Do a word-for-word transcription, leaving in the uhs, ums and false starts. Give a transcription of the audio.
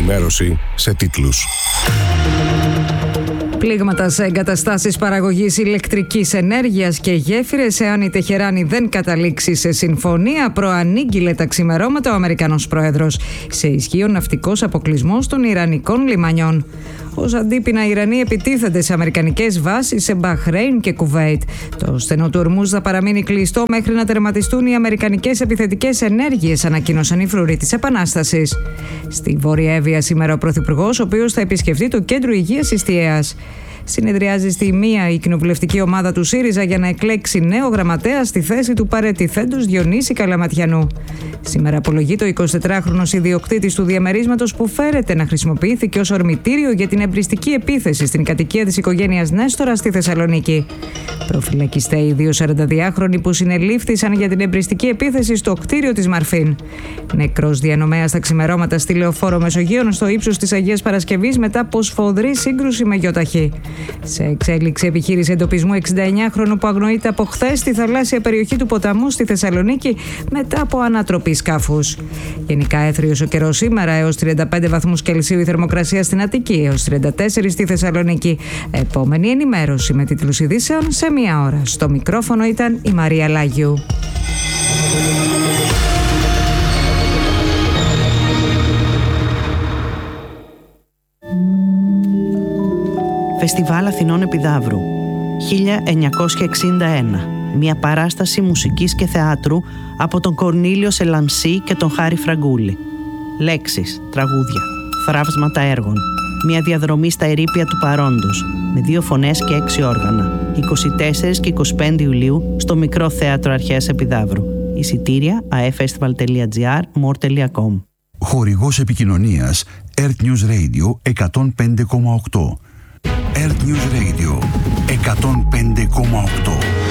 ενημέρωση σε τίτλους. Πλήγματα σε εγκαταστάσεις παραγωγής ηλεκτρικής ενέργειας και γέφυρες εάν η Τεχεράνη δεν καταλήξει σε συμφωνία, προανήγγειλε τα ξημερώματα ο Αμερικανός πρόεδρος. Σε ισχύ ο ναυτικός αποκλεισμός των Ιρανικών λιμανιών. Ως αντίπεινα, οι Ιρανοί επιτίθενται σε αμερικανικές βάσεις σε Μπαχρέιν και Κουβέιτ. Το στενό του Ορμούζ θα παραμείνει κλειστό μέχρι να τερματιστούν οι αμερικανικές επιθετικές ενέργειες, ανακοίνωσαν οι φρουροί της Επανάστασης. Στη Βόρεια Εύβοια σήμερα ο Πρωθυπουργός, ο οποίος θα επισκεφτεί το κέντρο υγείας Ιστιαίας. Συνεδριάζει στη μία η κοινοβουλευτική ομάδα του ΣΥΡΙΖΑ για να εκλέξει νέο γραμματέα στη θέση του παρετηθέντος Διονύση Καλαματιανού. Σήμερα απολογεί το εικοσιτετράχρονος ιδιοκτήτης του διαμερίσματος που φέρεται να χρησιμοποιήθηκε ως ορμητήριο για την εμπριστική επίθεση στην κατοικία της οικογένειας Νέστορα στη Θεσσαλονίκη. Προφυλακιστέ οι δύο σαρανταδυάχρονοι που συνελήφθησαν για την εμπριστική επίθεση στο κτίριο της Μαρφίν. Νεκρός διανομέας στα ξημερώματα στη Λεωφόρο Μεσογείων στο ύψος της Αγίας Παρασκευής μετά από σφοδρή σύγκρουση με γιοταχή. Σε εξέλιξη επιχείρηση εντοπισμού εξηνταεννιάχρονου που αγνοείται από χθες στη θαλάσσια περιοχή του ποταμού στη Θεσσαλονίκη μετά από ανατροπή σκάφους. Γενικά έθριος ο καιρός σήμερα, έως τριάντα πέντε βαθμούς Κελσίου η θερμοκρασία στην Αττική, έως τριάντα τέσσερα στη Θεσσαλονίκη. Επόμενη ενημέρωση με τίτλους ειδήσεων σε μία ώρα. Στο μικρόφωνο ήταν η Μαρία Λάγιου. Φεστιβάλ Αθηνών Επιδαύρου χίλια εννιακόσια εξήντα ένα. Μια παράσταση μουσικής και θεάτρου από τον Κορνήλιο Σελαμσί και τον Χάρη Φραγκούλη. Λέξεις, τραγούδια, θραύσματα έργων. Μια διαδρομή στα ερείπια του παρόντος, με δύο φωνές και έξι όργανα. εικοστή τέταρτη και εικοστή πέμπτη Ιουλίου στο Μικρό Θέατρο Αρχαίας Επιδαύρου. Εισιτήρια a e festival τελεία gr, more τελεία com. Χορηγός επικοινωνίας Earth News Radio εκατόν πέντε κόμμα οκτώ. Earth News Radio εκατόν πέντε κόμμα οκτώ.